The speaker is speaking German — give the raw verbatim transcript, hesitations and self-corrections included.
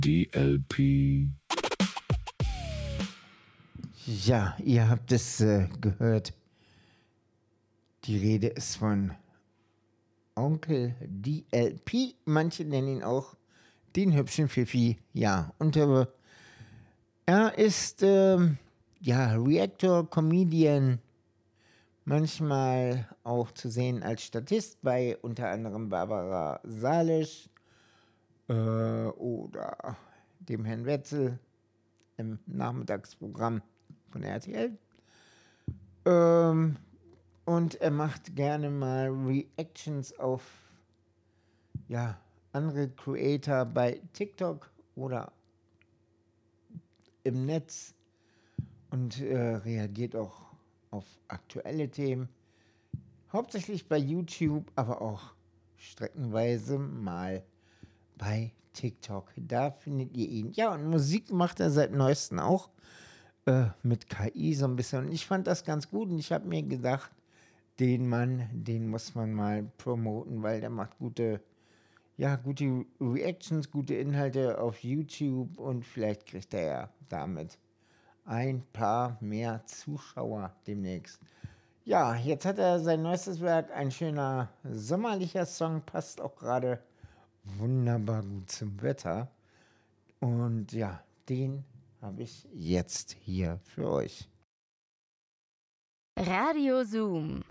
D L P. Ja, ihr habt es äh, gehört. Die Rede ist von Onkel D L P. Manche nennen ihn auch den hübschen Pfiffi. Ja, und äh, er ist ähm, ja, Reactor, Comedian, manchmal auch zu sehen als Statist bei unter anderem Barbara Salisch äh, oder dem Herrn Wetzel im Nachmittagsprogramm von R T L. Ähm, und er macht gerne mal Reactions auf ja, andere Creator bei TikTok oder im Netz und äh, reagiert auch auf aktuelle Themen. Hauptsächlich bei YouTube, aber auch streckenweise mal bei TikTok. Da findet ihr ihn. Ja, und Musik macht er seit neuestem auch äh, mit K I so ein bisschen. Und ich fand das ganz gut und ich habe mir gedacht, den Mann, den muss man mal promoten, weil der macht gute, ja, gute Reactions, gute Inhalte auf YouTube und vielleicht kriegt er ja damit ein paar mehr Zuschauer demnächst. Ja, jetzt hat er sein neuestes Werk, ein schöner sommerlicher Song, passt auch gerade wunderbar gut zum Wetter. Und ja, den habe ich jetzt hier für euch. Radio Zoom.